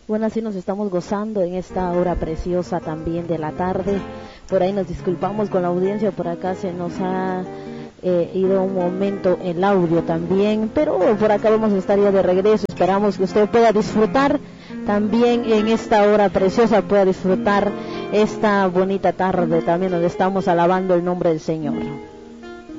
Bueno, así nos estamos gozando en esta hora preciosa también de la tarde. Por ahí nos disculpamos con la audiencia, por acá se nos ha ido un momento el audio también, pero por acá vamos a estar ya de regreso. Esperamos que usted pueda disfrutar también en esta hora preciosa, pueda disfrutar esta bonita tarde también donde estamos alabando el nombre del Señor.